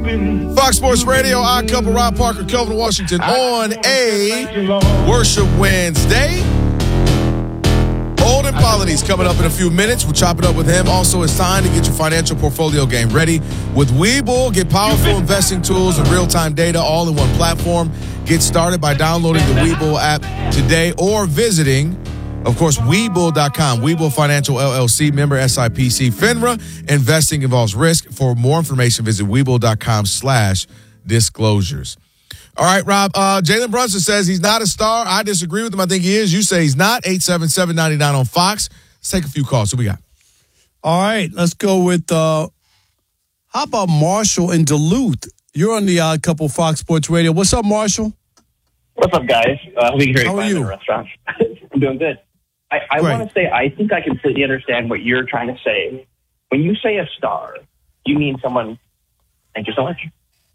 Fox Sports Radio, Odd Couple, Rob Parker, Kelvin Washington on a Worship Wednesday. Holden Pollity's coming up in a few minutes. We'll chop it up with him. Also, it's time to get your financial portfolio game ready with Webull. Get powerful investing tools and real-time data all in one platform. Get started by downloading the Webull app today or visiting, of course, Webull.com. Webull Financial LLC, member SIPC, FINRA. Investing involves risk. For more information, visit Webull.com/disclosures. All right, Rob, Jalen Brunson says he's not a star. I disagree with him. I think he is. You say he's not. 877-99 on Fox. Let's take a few calls. Who we got? All right, let's go with, how about Marshall in Duluth? You're on the Odd Couple Fox Sports Radio. What's up, Marshall? What's up, guys? How are you? In the restaurant. I'm doing good. I want to say I think I completely understand what you're trying to say. When you say a star, you mean someone. Thank you so much.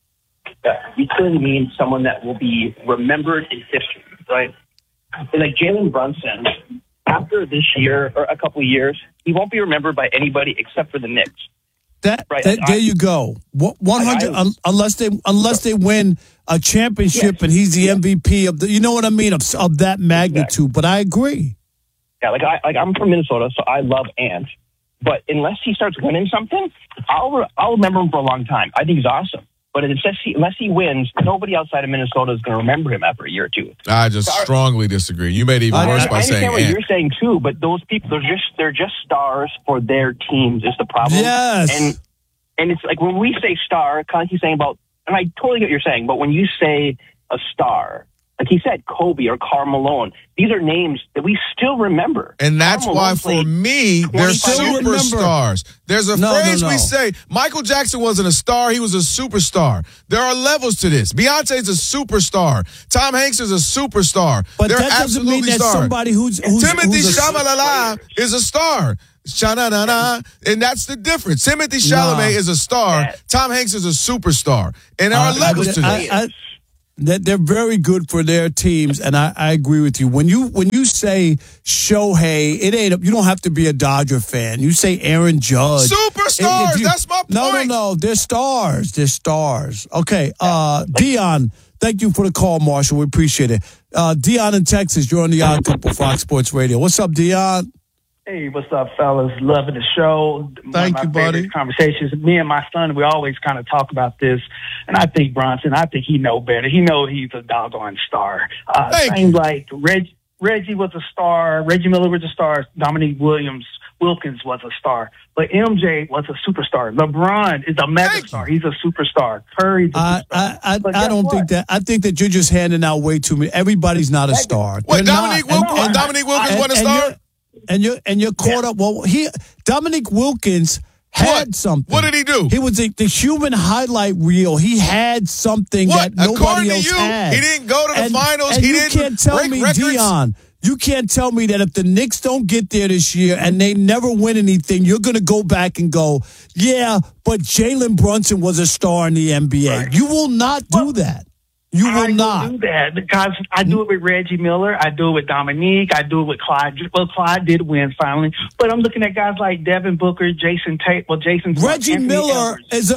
You clearly mean someone that will be remembered in history, right? And like Jalen Brunson, after this year or a couple of years, he won't be remembered by anybody except for the Knicks. Right? There you go. 100 unless they win a championship, yes, and he's the MVP of the. You know what I mean, of that magnitude. Exactly. But I agree. Yeah, I'm from Minnesota, so I love Ant. But unless he starts winning something, I'll remember him for a long time. I think he's awesome. But unless he wins, nobody outside of Minnesota is going to remember him after a year or two. I just strongly disagree. You made it even worse by saying Ant. I understand what you're saying too, but those people, they're just stars for their teams is the problem. Yes. And it's like when we say star, kind of like he's saying about, and I totally get what you're saying, but when you say a star, like he said, Kobe or Karl Malone, these are names that we still remember. And that's why, for me, they're superstars. There's a phrase we say, Michael Jackson wasn't a star, he was a superstar. There are levels to this. Beyonce's a superstar. Tom Hanks is a superstar. But they're that doesn't mean that somebody who's Timothy Chalamet is a star. Sha-na-na-na, and that's the difference. Timothy Chalamet is a star. Yeah. Tom Hanks is a superstar. And there are levels to this. They're very good for their teams, and I agree with you. When you say Shohei, it ain't. You don't have to be a Dodger fan. You say Aaron Judge, superstars. That's my point. No, they're stars. They're stars. Okay, Dion, thank you for the call, Marshall. We appreciate it. Dion in Texas, you're on the Odd Couple Fox Sports Radio. What's up, Dion? Hey, what's up, fellas? Loving the show. Thank you, buddy. Conversations. Me and my son, we always kind of talk about this. And I think Bronson, he know better. He know he's a doggone star. Same like Reggie was a star. Reggie Miller was a star. Dominique Wilkins was a star. But MJ was a superstar. LeBron is a megastar. He's a superstar. Curry's a superstar. I don't think that. I think that you're just handing out way too many. Everybody's not a star. Wait, Dominique Wilkins wasn't a star? And you're caught up. Well, Dominique Wilkins had something. What did he do? He was the human highlight reel. He had something that nobody else had. He didn't go to the finals. And you can't tell me, Dion. You can't tell me that if the Knicks don't get there this year and they never win anything, you're going to go back and go, yeah, but Jalen Brunson was a star in the NBA. Right. You will not do that. You will not do that because I do it with Reggie Miller. I do it with Dominique. I do it with Clyde. Well, Clyde did win finally, but I'm looking at guys like Devin Booker, Jason Tate. Well, Reggie Miller is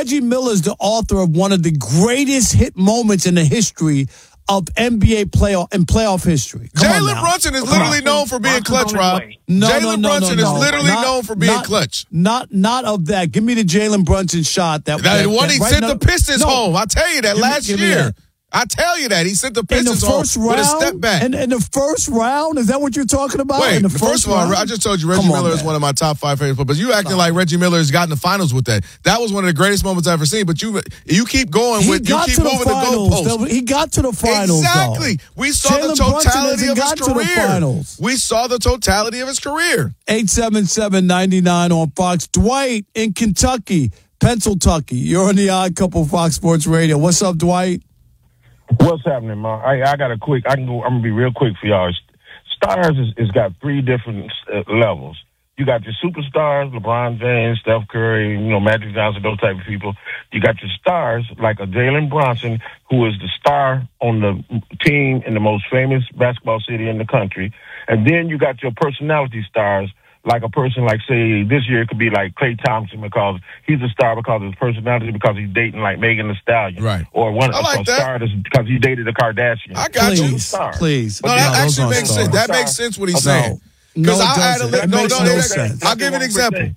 the author of one of the greatest hit moments in the history of NBA playoff history. Jalen Brunson is literally known for being clutch, Rob. Jalen Brunson is literally known for being clutch. Not of that. Give me the Jalen Brunson shot. That he sent the Pistons home. I tell you that last year. I tell you that. He sent the Pistons home with a step back. In the first round? Is that what you're talking about? Wait, first of all, I just told you Reggie Miller is one of my top 5 favorite players. But you acting like Reggie Miller has gotten the finals with that. That was one of the greatest moments I've ever seen. But you keep going with, you keep moving the goalposts. He got to the finals, exactly. We saw the totality of his career. We saw the totality of his career. 877-99 on Fox. Dwight in Kentucky, Pennsylvania. You're on the Odd Couple Fox Sports Radio. What's up, Dwight? What's happening, man? I got a quick. I'm gonna be real quick for y'all. Stars is got 3 different levels. You got your superstars, LeBron James, Steph Curry, Magic Johnson, those type of people. You got your stars like a Jalen Brunson, who is the star on the team in the most famous basketball city in the country, and then you got your personality stars like a person like, say, this year it could be like Klay Thompson because he's a star because of his personality, because he's dating like Megan Thee Stallion. Right. Or one I like a star because he dated a Kardashian. I got you. Please. No, that actually makes sense. That makes sense what he's saying. No, it makes no sense. I'll give you an example.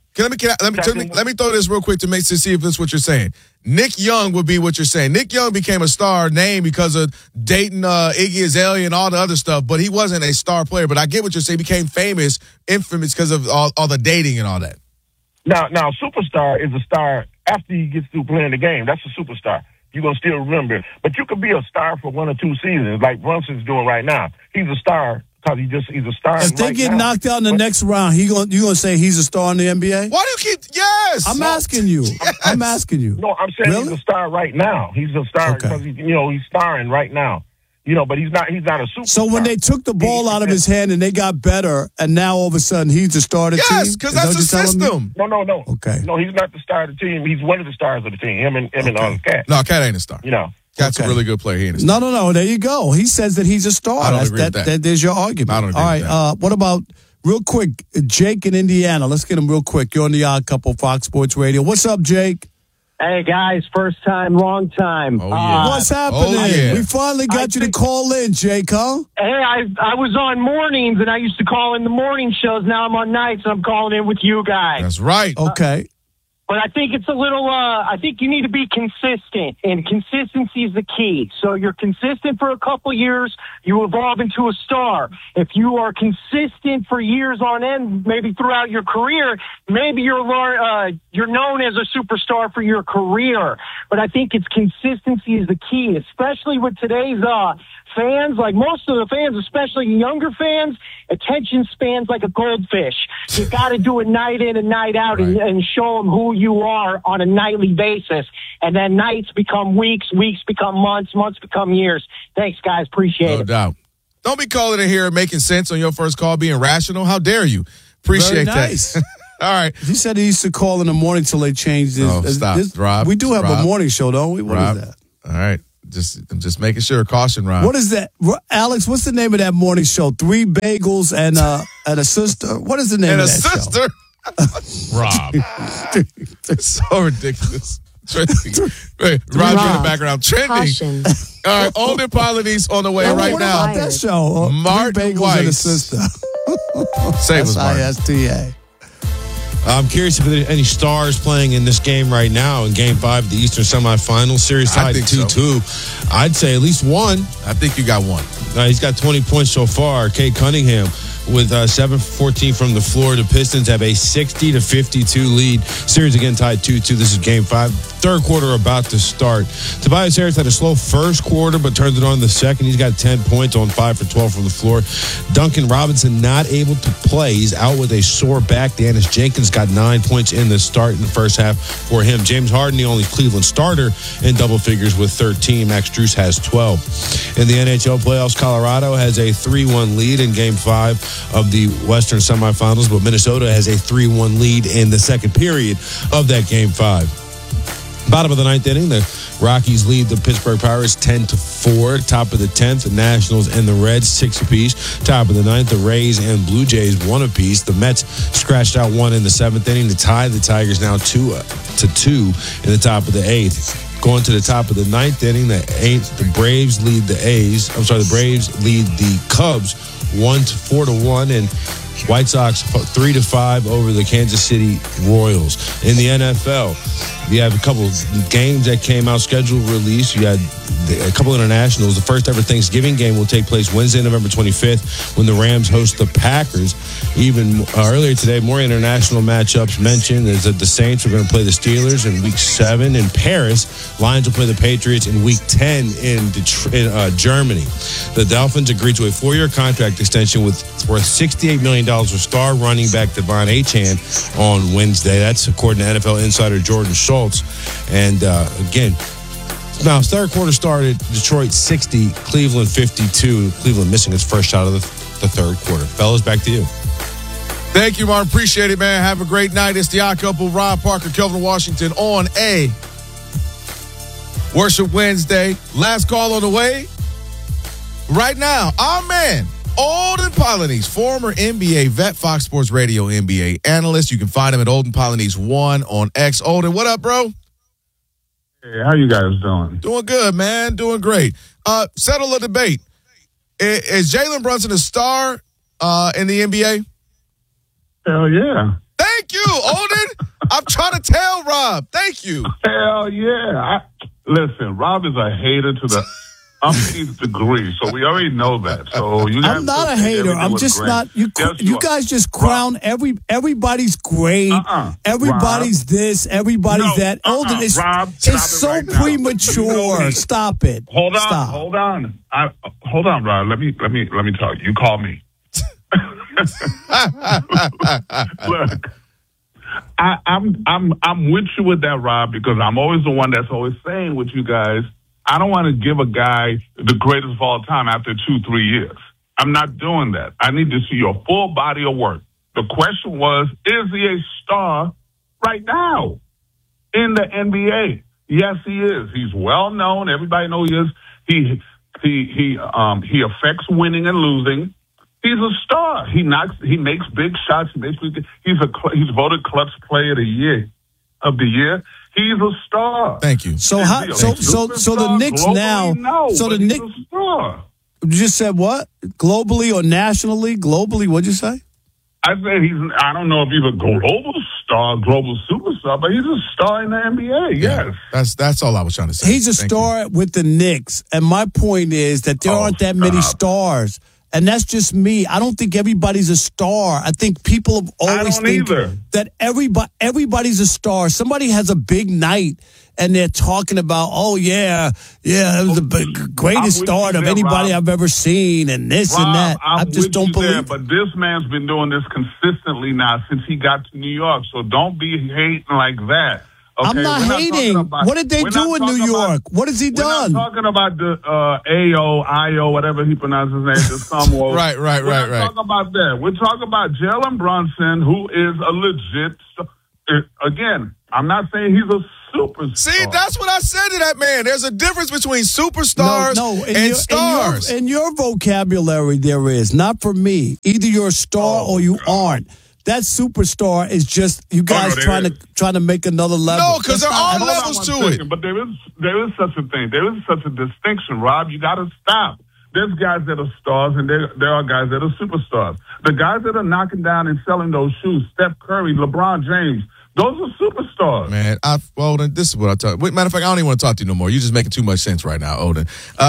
Let me throw this real quick to see if this is what you're saying. Nick Young would be what you're saying. Nick Young became a star name because of dating Iggy Azalea and all the other stuff, but he wasn't a star player. But I get what you're saying. He became famous, infamous because of all the dating and all that. Now, superstar is a star after he gets through playing the game. That's a superstar. You're going to still remember it. But you could be a star for 1 or 2 seasons like Brunson's doing right now. He's a star because he's a star. If they get knocked out in the next round, you gonna say he's a star in the NBA? Why do you keep? Yes, I'm asking you. Yes. I'm asking you. No, I'm saying he's a star right now. He's a star because he's starring right now. But he's not a superstar. So when they took the ball out of his hand and they got better, and now all of a sudden he's the star of the team? Yes, because that's the system. No. Okay. No, he's not the star of the team. He's one of the stars of the team. Him and Cat. No, Cat ain't a star. Cat's a really good player. He ain't a star. No. There you go. He says that he's a star. I don't agree with that. There's your argument. I don't agree with that. What about, real quick, Jake in Indiana? Let's get him real quick. You're on the Odd Couple, Fox Sports Radio. What's up, Jake? Hey, guys. First time, long time. Oh, yeah. What's happening? Oh, yeah. We finally got you to call in, Jake, huh? Hey, I was on mornings, and I used to call in the morning shows. Now I'm on nights, and I'm calling in with you guys. That's right. Okay. But I think it's a little, I think you need to be consistent, and consistency is the key. So you're consistent for a couple years, you evolve into a star. If you are consistent for years on end, maybe throughout your career, maybe you're known as a superstar for your career. But I think it's consistency is the key, especially with today's fans, like most of the fans, especially younger fans, attention spans like a goldfish. You got to do it night in and night out and show them who you are on a nightly basis. And then nights become weeks, weeks become months, months become years. Thanks, guys. Appreciate it. No doubt. Don't be calling in here making sense on your first call, being rational. How dare you? Appreciate nice. that. All right. He said he used to call in the morning till they changed his. Oh, stop, Rob. We do have Rob. a morning show, don't we? What is that? All right. I'm just making sure. Caution, Rob. What is that? Alex, what's the name of that morning show? 3 bagels and a sister? What is the name of that show? Rob. It's so ridiculous. Trending. Wait, Rob's in the background. Trending. Caution. All right, Olden Polynese on the way right what now. What about that show? Martin 3 bagels Weiss. and a sister. Save us, Martin. S-I-S-T-A. I'm curious if there are any stars playing in this game right now in Game 5 of the Eastern Semifinals. Series tied 2-2. So. I'd say at least one. I think you got one. He's got 20 points so far. Cade Cunningham with 7-14 from the floor. The Pistons have a 60-52 lead. Series again tied 2-2. This is Game 5. Third quarter about to start. Tobias Harris had a slow first quarter, but turned it on in the second. He's got 10 points on 5 for 12 from the floor. Duncan Robinson not able to play. He's out with a sore back. Dennis Jenkins got 9 points in the start in the first half for him. James Harden, the only Cleveland starter in double figures with 13. Max Strus has 12. In the NHL playoffs, Colorado has a 3-1 lead in Game 5 of the Western semifinals, but Minnesota has a 3-1 lead in the second period of that Game 5. Bottom of the ninth inning, the Rockies lead the Pittsburgh Pirates 10-4. Top of the 10th, the Nationals and the Reds 6 apiece. Top of the ninth, the Rays and Blue Jays 1 apiece. The Mets scratched out 1 in the 7th inning to tie the Tigers now 2-2 in the top of the 8th. Going to the top of the 9th inning, the Braves lead the The Braves lead the Cubs 4-1, and White Sox 3-5 over the Kansas City Royals. In the NFL, you have a couple of games that came out, schedule release. You had a couple internationals. The first ever Thanksgiving game will take place Wednesday, November 25th, when the Rams host the Packers. Even earlier today, more international matchups mentioned is that the Saints are going to play the Steelers in Week 7 in Paris. Lions will play the Patriots in Week 10 in Germany. The Dolphins agreed to a 4-year contract extension worth $68 million with star running back Devon Achane on Wednesday. That's according to NFL insider Jordan Schultz. And again, now third quarter started, Detroit 60, Cleveland 52. Cleveland missing its first shot of the third quarter. Fellas, back to you. Thank you, Martin. Appreciate it, man. Have a great night. It's the Odd Couple, Rob Parker, Kelvin Washington on a Worship Wednesday. Last call on the way. Right now, our man, Olden Polynice, former NBA vet, Fox Sports Radio NBA analyst. You can find him at Olden Polynice 1 on X. Olden, what up, bro? Hey, how you guys doing? Doing good, man. Doing great. Settle a debate. Is Jalen Brunson a star in the NBA? Hell yeah. Thank you, Olden. I'm trying to tell Rob. Thank you. Hell yeah. Listen, Rob is a hater to the umpteenth degree, so we already know that. So you I'm not a hater. I'm just not. You guys just crown everybody's great. Everybody's Rob, this. Everybody's that. Olden, it's so right premature. Stop it. Hold on. Stop. Hold on. Hold on, Rob. Let me talk. You call me. Look, I'm with you with that, Rob, because I'm always the one that's always saying with you guys, I don't want to give a guy the greatest of all time after 2-3 years. I'm not doing that. I need to see your full body of work. The question was, is he a star right now in the NBA? Yes, he is. He's well known. Everybody knows he is. He affects winning and losing. He's a star. He makes big shots. He's voted clutch player of the year. He's a star. Thank you. So the Knicks now. So the Knicks. You just said what? Globally or nationally? Globally, what'd you say? I said I don't know if he's a global star, global superstar, but he's a star in the NBA. Yes. That's all I was trying to say. He's a star with the Knicks, and my point is that there aren't that many stars. And that's just me. I don't think everybody's a star. I think people have always think that everybody's a star. Somebody has a big night and they're talking about, it was the greatest start of anybody I've ever seen, and this and that. I just don't believe it. But this man's been doing this consistently now since he got to New York. So don't be hating like that. Okay, I'm not hating. What did they do in New York? What has he done? We're not talking about the IO, whatever he pronounces his name, the Samuel. Right. We're not talking about that. We're talking about Jalen Brunson, who is a legit. Again, I'm not saying he's a superstar. See, that's what I said to that man. There's a difference between superstars and stars. In your vocabulary, there is. Not for me. Either you're a star or you aren't. That superstar is just you guys trying to make another level. No, because there are levels to it. But there is such a thing. There is such a distinction, Rob. You got to stop. There's guys that are stars, and there are guys that are superstars. The guys that are knocking down and selling those shoes, Steph Curry, LeBron James, those are superstars. Man, Olden, this is what I talk. Matter of fact, I don't even want to talk to you no more. You're just making too much sense right now, Olden.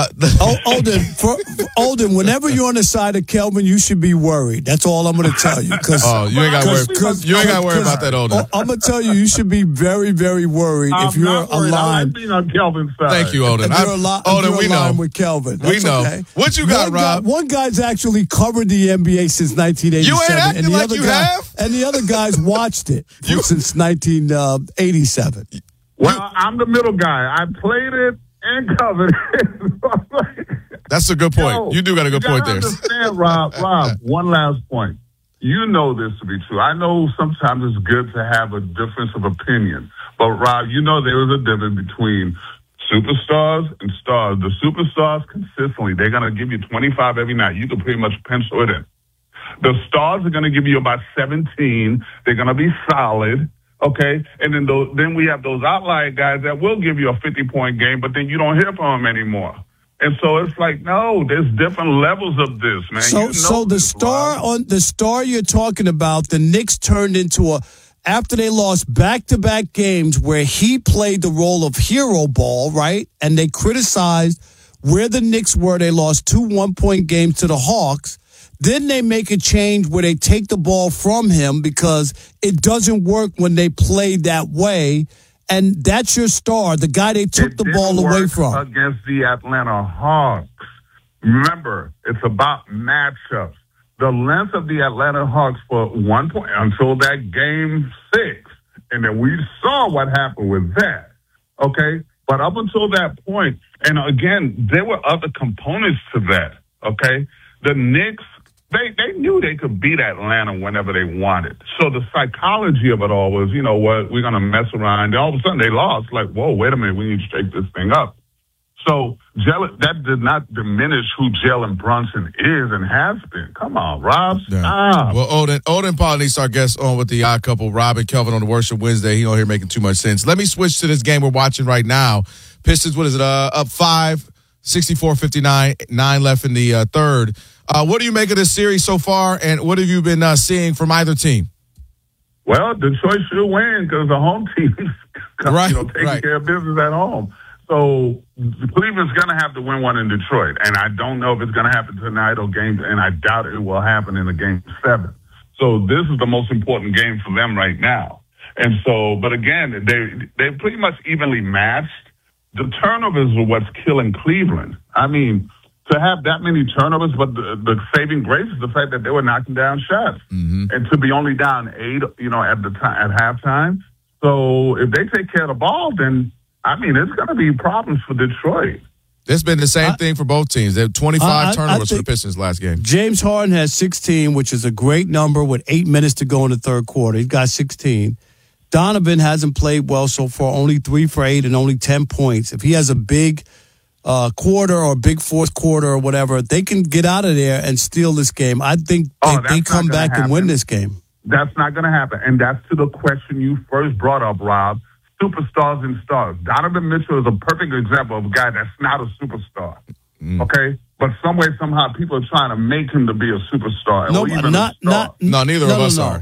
Olden, whenever you're on the side of Kelvin, you should be worried. That's all I'm going to tell you. You ain't got to worry about that, Olden. I'm going to tell you, you should be very, very worried if you're aligned. I'm on Kelvin's side. Thank you, Olden. Olden, we know. With Kelvin. We know. Okay. What you got, Rob? One guy's actually covered the NBA since 1987. You ain't acting like you have. And the other guys watched it since 1987. Well, I'm the middle guy. I played it and covered it. That's a good point. You do got a good point there. Understand, Rob, one last point. You know this to be true. I know sometimes it's good to have a difference of opinion. But, Rob, you know there is a difference between superstars and stars. The superstars, consistently, they're going to give you 25 every night. You can pretty much pencil it in. The stars are going to give you about 17. They're going to be solid. Okay, and then we have those outlier guys that will give you a 50-point game, but then you don't hear from them anymore. And so it's like, no, there's different levels of this, man. So the star you're talking about, the Knicks turned into after they lost back-to-back games where he played the role of hero ball, right? And they criticized where the Knicks were. They lost 2 one-point games to the Hawks. Then they make a change where they take the ball from him because it doesn't work when they play that way. And that's your star, the guy they took the ball away from. Against the Atlanta Hawks. Remember, it's about matchups. The length of the Atlanta Hawks for 1 point until that game 6. And then we saw what happened with that. Okay? But up until that point, and again, there were other components to that. Okay? The Knicks, They knew they could beat Atlanta whenever they wanted. So the psychology of it all was, you know what, we're going to mess around. And all of a sudden they lost. Like, whoa, wait a minute, we need to shake this thing up. So that did not diminish who Jalen Brunson is and has been. Come on, Rob. Stop. Well, Odin Polynice, our guest on with the Odd Couple, Rob and Kelvin on the Worship Wednesday. He don't hear making too much sense. Let me switch to this game we're watching right now. Pistons, what is it? Up 5, 64-59, 9 left in the third. What do you make of this series so far, and what have you been seeing from either team? Well, Detroit should win because the home team is taking care of business at home. So Cleveland's going to have to win one in Detroit, and I don't know if it's going to happen tonight or and I doubt it will happen in the game 7. So this is the most important game for them right now. And so, but again, they're pretty much evenly matched. The turnovers are what's killing Cleveland. I mean, to have that many turnovers, but the saving grace is the fact that they were knocking down shots, and to be only down 8, at halftime. So if they take care of the ball, then I mean it's going to be problems for Detroit. It's been the same thing for both teams. They have 25 turnovers for the Pistons last game. James Harden has 16, which is a great number with 8 minutes to go in the third quarter. He's got 16. Donovan hasn't played well so far, only 3 for 8 and only 10 points. If he has a big quarter or big fourth quarter or whatever, they can get out of there and steal this game. I think they come back and win this game. That's not going to happen. And that's to the question you first brought up, Rob. Superstars and stars. Donovan Mitchell is a perfect example of a guy that's not a superstar. Okay? But some way, somehow, people are trying to make him to be a superstar. No, neither of us are.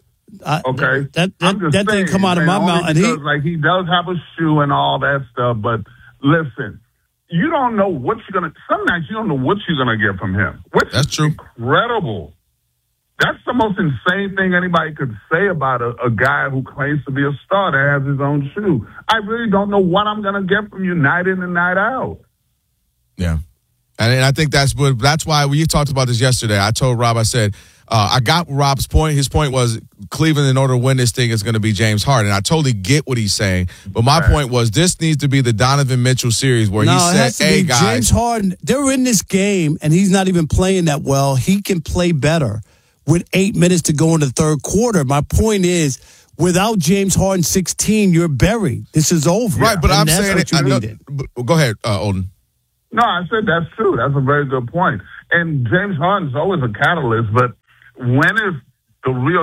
Okay? That didn't come out of my mouth. And he does have a shoe and all that stuff, but listen, you don't know what you're going to – some nights you don't know what you're going to get from him. That's true. Incredible. That's the most insane thing anybody could say about a guy who claims to be a star that has his own shoe. I really don't know what I'm going to get from you night in and night out. Yeah. And I think that's why we talked about this yesterday. I told Rob, I said, I got Rob's point. His point was Cleveland, in order to win this thing, is going to be James Harden. I totally get what he's saying. But my point was this needs to be the Donovan Mitchell series where he said, hey, guys. James Harden, they're in this game, and he's not even playing that well. He can play better with 8 minutes to go in the third quarter. My point is, without James Harden 16, you're buried. This is over. Right, but I'm saying it. Go ahead, Odin. No, I said that's true. That's a very good point. And James Harden's always a catalyst, but when will the real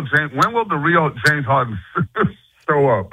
James Harden show up?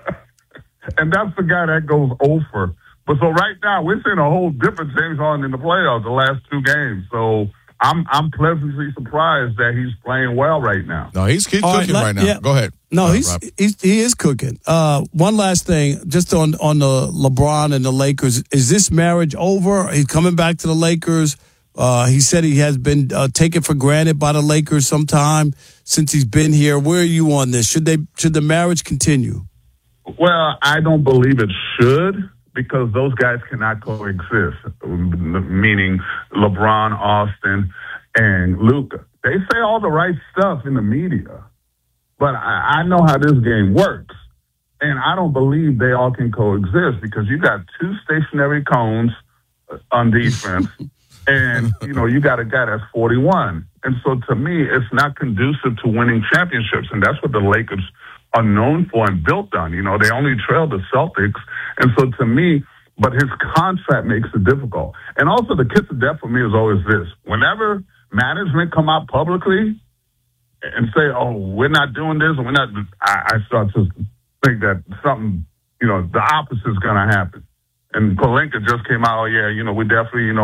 And that's the guy that goes over. But so right now, we're seeing a whole different James Harden in the playoffs the last 2 games. So I'm pleasantly surprised that he's playing well right now. No, he's cooking right now. Yeah. Go ahead. No, he is cooking. One last thing, just on the LeBron and the Lakers. Is this marriage over? He's coming back to the Lakers. He said he has been taken for granted by the Lakers sometime since he's been here. Where are you on this? Should the marriage continue? Well, I don't believe it should, because those guys cannot coexist, meaning LeBron, Austin, and Luka. They say all the right stuff in the media, but I know how this game works, and I don't believe they all can coexist because you got 2 stationary cones on defense, and, you got a guy that's 41. And so to me, it's not conducive to winning championships, and that's what the Lakers are known for and built on. They only trailed the Celtics. And so to me, but his contract makes it difficult. And also the kiss of death for me is always this. Whenever management come out publicly and say, oh, we're not doing this, or we're not, I start to think that something, the opposite is going to happen. And Pelinka just came out, we definitely,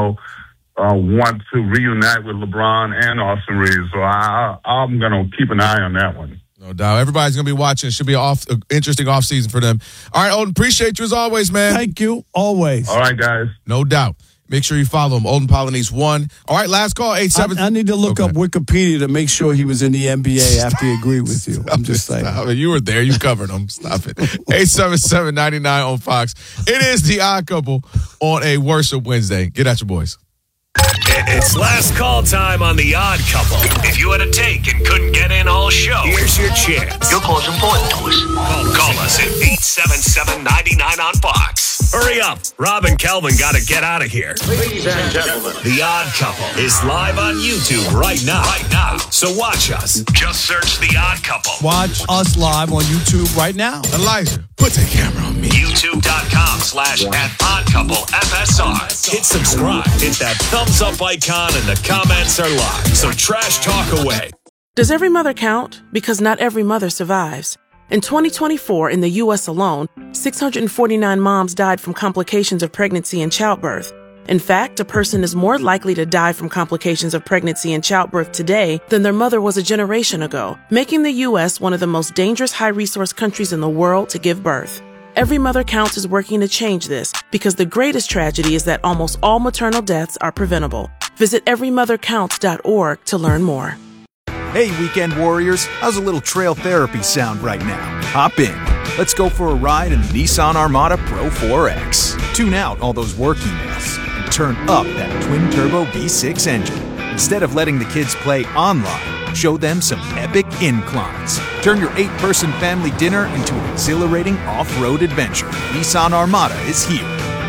want to reunite with LeBron and Austin Reeves. So I'm going to keep an eye on that one. No doubt. Everybody's going to be watching. It should be an interesting offseason for them. All right, Odin, appreciate you as always, man. Thank you. Always. All right, guys. No doubt. Make sure you follow him. Odin Polynice 1. All right, last call, 877. I need to look up Wikipedia to make sure he was in the NBA after he agreed with you. I'm just saying. You were there. You covered him. Stop it. 877-99 on Fox. It is the Odd Couple on a Worship Wednesday. Get at your boys. It's last call time on The Odd Couple. If you had a take and couldn't get in all show, here's your chance. Your call's important to us. Call us at 877-99 on Fox. Hurry up. Rob and Kelvin got to get out of here. Ladies and gentlemen, The Odd Couple is live on YouTube right now. So watch us. Just search The Odd Couple. Watch us live on YouTube right now. Elijah, put the camera on me. YouTube.com/The Facebook.com/@OddCoupleFSR. Hit subscribe, hit that thumbs up icon, and the comments are live. So trash talk away. Does every mother count? Because not every mother survives. In 2024, in the U.S. alone, 649 moms died from complications of pregnancy and childbirth. In fact, a person is more likely to die from complications of pregnancy and childbirth today than their mother was a generation ago, making the U.S. one of the most dangerous high-resource countries in the world to give birth. Every Mother Counts is working to change this because the greatest tragedy is that almost all maternal deaths are preventable. Visit everymothercounts.org to learn more. Hey, weekend warriors, how's a little trail therapy sound right now? Hop in. Let's go for a ride in the Nissan Armada Pro 4X. Tune out all those work emails and turn up that twin-turbo V6 engine. Instead of letting the kids play online, show them some epic inclines. Turn your 8-person family dinner into an exhilarating off-road adventure. Nissan Armada is here.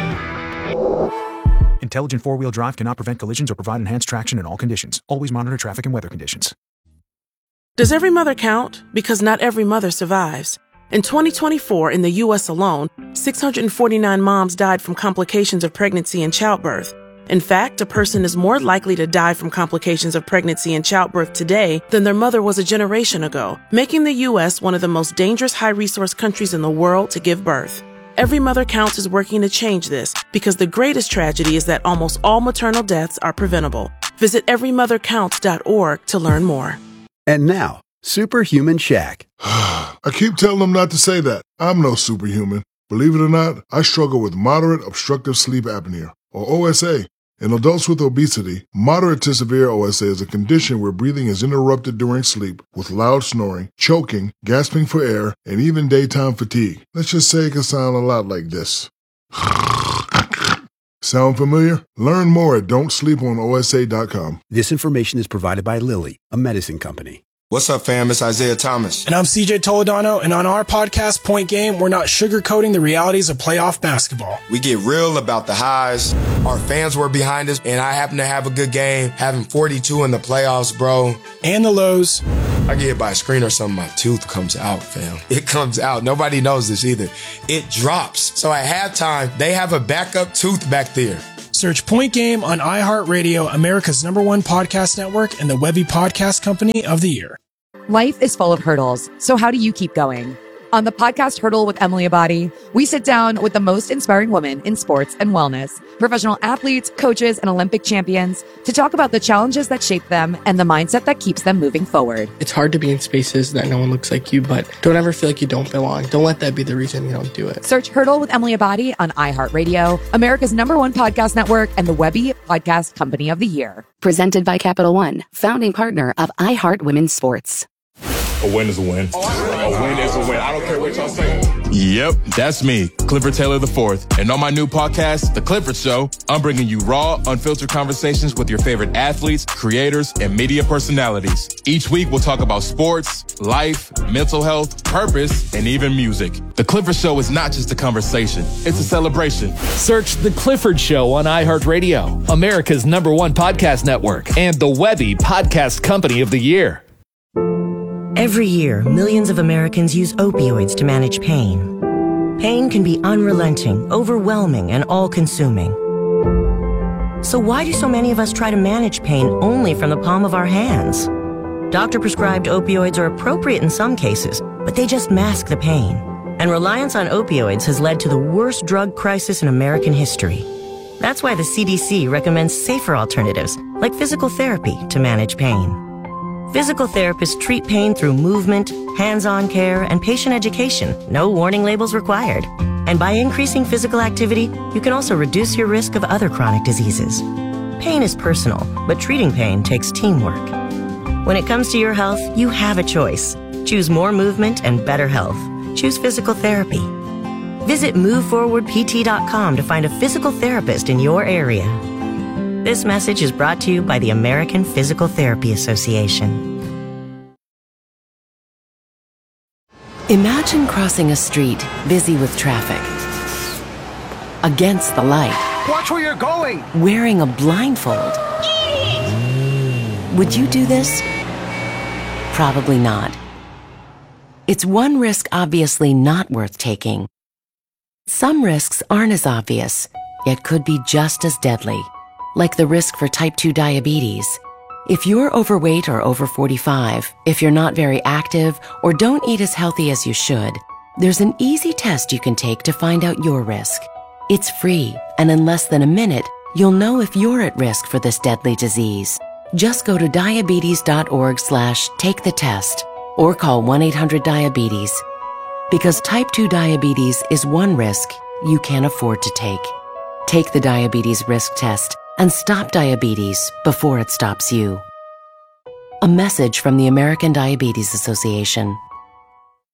Intelligent four-wheel drive cannot prevent collisions or provide enhanced traction in all conditions. Always monitor traffic and weather conditions. Does every mother count? Because not every mother survives. In 2024, in the U.S. alone, 649 moms died from complications of pregnancy and childbirth. In fact, a person is more likely to die from complications of pregnancy and childbirth today than their mother was a generation ago, making the U.S. one of the most dangerous high-resource countries in the world to give birth. Every Mother Counts is working to change this because the greatest tragedy is that almost all maternal deaths are preventable. Visit everymothercounts.org to learn more. And now, Superhuman Shaq. I keep telling them not to say that. I'm no superhuman. Believe it or not, I struggle with moderate obstructive sleep apnea, or OSA. In adults with obesity, moderate to severe OSA is a condition where breathing is interrupted during sleep with loud snoring, choking, gasping for air, and even daytime fatigue. Let's just say it can sound a lot like this. Sound familiar? Learn more at don'tsleeponosa.com. This information is provided by Lilly, a medicine company. What's up, fam? It's Isaiah Thomas. And I'm CJ Toledano, and on our podcast, Point Game, we're not sugarcoating the realities of playoff basketball. We get real about the highs. Our fans were behind us, and I happen to have a good game, having 42 in the playoffs, bro. And the lows. I get hit by a screen or something, my tooth comes out, fam. It comes out. Nobody knows this either. It drops. So at halftime, they have a backup tooth back there. Search Point Game on iHeartRadio, America's #1 podcast network, and the Webby Podcast Company of the Year. Life is full of hurdles, so how do you keep going? On the podcast Hurdle with Emily Abadi, we sit down with the most inspiring women in sports and wellness, professional athletes, coaches, and Olympic champions to talk about the challenges that shape them and the mindset that keeps them moving forward. It's hard to be in spaces that no one looks like you, but don't ever feel like you don't belong. Don't let that be the reason you don't do it. Search Hurdle with Emily Abadi on iHeartRadio, America's #1 podcast network, and the Webby Podcast Company of the Year. Presented by Capital One, founding partner of iHeart Women's Sports. A win is a win. A win is a win. I don't care what y'all say. Yep, that's me, Clifford Taylor IV. And on my new podcast, The Clifford Show, I'm bringing you raw, unfiltered conversations with your favorite athletes, creators, and media personalities. Each week, we'll talk about sports, life, mental health, purpose, and even music. The Clifford Show is not just a conversation, it's a celebration. Search The Clifford Show on iHeartRadio, America's #1 podcast network, and the Webby Podcast Company of the Year. Every year, millions of Americans use opioids to manage pain. Pain can be unrelenting, overwhelming, and all-consuming. So why do so many of us try to manage pain only from the palm of our hands? Doctor-prescribed opioids are appropriate in some cases, but they just mask the pain. And reliance on opioids has led to the worst drug crisis in American history. That's why the CDC recommends safer alternatives, like physical therapy, to manage pain. Physical therapists treat pain through movement, hands-on care, and patient education. No warning labels required. And by increasing physical activity, you can also reduce your risk of other chronic diseases. Pain is personal, but treating pain takes teamwork. When it comes to your health, you have a choice. Choose more movement and better health. Choose physical therapy. Visit MoveForwardPT.com to find a physical therapist in your area. This message is brought to you by the American Physical Therapy Association. Imagine crossing a street busy with traffic. Against the light. Watch where you're going! Wearing a blindfold. Would you do this? Probably not. It's one risk obviously not worth taking. Some risks aren't as obvious, yet could be just as deadly, like the risk for type 2 diabetes. If you're overweight or over 45, if you're not very active, or don't eat as healthy as you should, there's an easy test you can take to find out your risk. It's free, and in less than a minute, you'll know if you're at risk for this deadly disease. Just go to diabetes.org/take-the-test or call 1-800-DIABETES. Because type 2 diabetes is one risk you can't afford to take. Take the diabetes risk test and stop diabetes before it stops you. A message from the American Diabetes Association.